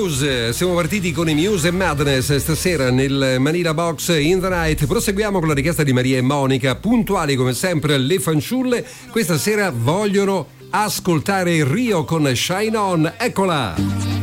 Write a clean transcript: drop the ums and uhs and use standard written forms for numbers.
Muse. Siamo partiti con i Muse e Madness stasera nel Manila Box in the Night. Proseguiamo con la richiesta di Maria e Monica, puntuali come sempre le fanciulle. Questa sera vogliono ascoltare Rio con Shine On. Eccola!